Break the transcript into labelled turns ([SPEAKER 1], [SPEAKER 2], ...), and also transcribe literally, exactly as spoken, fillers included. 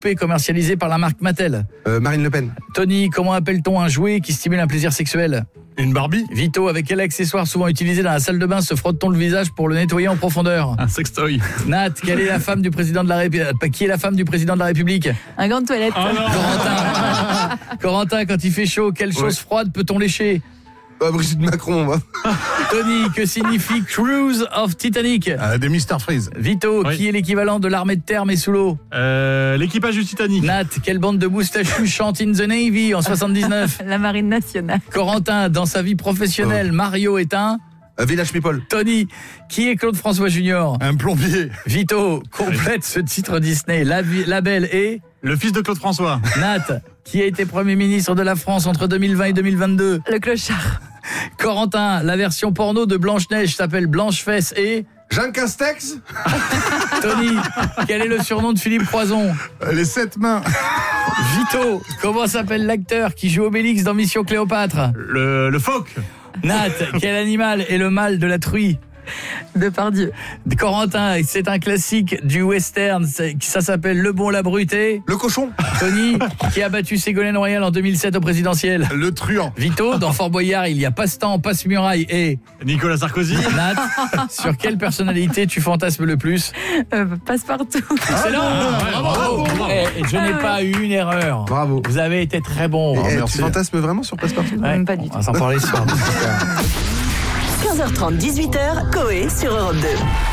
[SPEAKER 1] poupée commercialisée par la marque Mattel.
[SPEAKER 2] Euh, Marine Le Pen.
[SPEAKER 1] Tony, comment appelle-t-on un jouet qui stimule un plaisir sexuel?
[SPEAKER 3] Une Barbie.
[SPEAKER 1] Vito, avec quel accessoire souvent utilisé dans la salle de bain se frotte-t-on le visage pour le nettoyer en profondeur?
[SPEAKER 3] Un sextoy.
[SPEAKER 1] Nat, quelle est la femme du président de la République? Qui est la femme du président de la République?
[SPEAKER 4] Un gant de toilette.
[SPEAKER 3] Oh non.
[SPEAKER 1] Corentin. Corentin, quand il fait chaud, quelle chose
[SPEAKER 2] Ouais.
[SPEAKER 1] froide peut-on lécher?
[SPEAKER 2] Bah, Brigitte Macron, va.
[SPEAKER 1] Tony, que signifie Cruise of Titanic?
[SPEAKER 3] Euh, des Mister Freeze.
[SPEAKER 1] Vito,
[SPEAKER 3] Oui.
[SPEAKER 1] qui est l'équivalent de l'armée de terre mais sous l'eau?
[SPEAKER 3] Euh, l'équipage du Titanic.
[SPEAKER 1] Nat, quelle bande de moustachus chante In the Navy en soixante-dix-neuf?
[SPEAKER 4] La marine nationale.
[SPEAKER 1] Corentin, dans sa vie professionnelle, Mario est un...
[SPEAKER 2] Euh, Village People.
[SPEAKER 1] Tony, qui est Claude François Junior?
[SPEAKER 3] Un plombier.
[SPEAKER 1] Vito, complète ce titre Disney. La, la belle est...
[SPEAKER 3] Le fils de Claude François.
[SPEAKER 1] Nat, qui a été Premier ministre de la France entre deux mille vingt et deux mille vingt-deux?
[SPEAKER 4] Le clochard.
[SPEAKER 1] Corentin, la version porno de Blanche-Neige s'appelle Blanche-Fesse et...
[SPEAKER 2] Jean Castex.
[SPEAKER 1] Tony, quel est le surnom de Philippe Croison?
[SPEAKER 3] Euh, les sept mains.
[SPEAKER 1] Vito, comment s'appelle l'acteur qui joue Obélix dans Mission Cléopâtre?
[SPEAKER 3] Le, le phoque.
[SPEAKER 1] Nat, quel animal est le mâle de la truie?
[SPEAKER 4] Depardieu.
[SPEAKER 1] Corentin, c'est un classique du western, c'est- ça s'appelle Le Bon, la Brute et...
[SPEAKER 2] Le cochon.
[SPEAKER 1] Tony, qui a battu Ségolène Royal en deux mille sept au présidentiel?
[SPEAKER 3] Le truand.
[SPEAKER 1] Vito, dans Fort Boyard, il y a Passe-temps, Passe-muraille et...
[SPEAKER 3] Nicolas Sarkozy.
[SPEAKER 1] Nat, sur quelle personnalité tu fantasmes le plus?
[SPEAKER 4] Euh, Passe-partout.
[SPEAKER 1] Excellent.
[SPEAKER 3] ouais,
[SPEAKER 1] Bravo.
[SPEAKER 3] bravo, bravo.
[SPEAKER 1] Eh, je n'ai pas eu une erreur.
[SPEAKER 2] Bravo.
[SPEAKER 1] Vous avez été très bon.
[SPEAKER 2] Et, eh,
[SPEAKER 3] merci.
[SPEAKER 2] tu fantasmes vraiment sur Passepartout?
[SPEAKER 1] Ouais,
[SPEAKER 4] Même pas du
[SPEAKER 1] on va s'en parler ce soir.
[SPEAKER 5] quinze heures trente, dix-huit heures, Coé sur Europe deux.